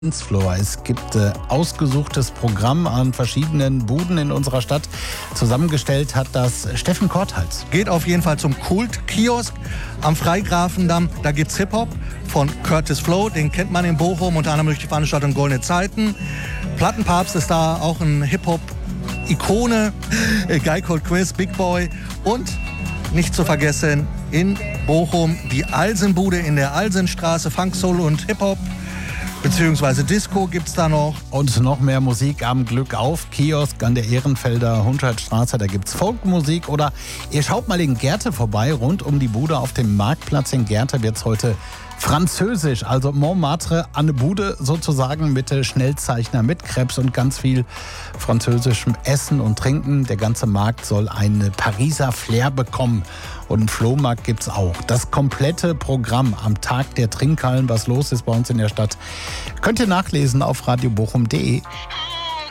Floor. Es gibt ausgesuchtes Programm an verschiedenen Buden in unserer Stadt. Zusammengestellt hat das Steffen Korthals. Geht auf jeden Fall zum Kult-Kiosk am Freigrafendamm. Da gibt's Hip-Hop von Curtis Flow. Den kennt man in Bochum, unter anderem durch die Veranstaltung Goldene Zeiten. Plattenpapst ist da auch ein Hip-Hop-Ikone. Guy Called Quiz, Big Boy. Und nicht zu vergessen, in Bochum die Alsenbude in der Alsenstraße. Funk, Soul und Hip-Hop. Beziehungsweise Disco gibt's da noch. Und noch mehr Musik am Glück auf Kiosk an der Ehrenfelder Hundschaltstraße. Da gibt's Folkmusik. Oder ihr schaut mal in Gerte vorbei. Rund um die Bude auf dem Marktplatz in Gerte wird's heute französisch. Also Montmartre an der Bude sozusagen mit Schnellzeichner, mit Crepes und ganz viel französischem Essen und Trinken. Der ganze Markt soll einen Pariser Flair bekommen. Und einen Flohmarkt gibt's auch. Das komplette Programm am Tag der Trinkhallen, was los ist bei uns in der Stadt, könnt ihr nachlesen auf radiobochum.de.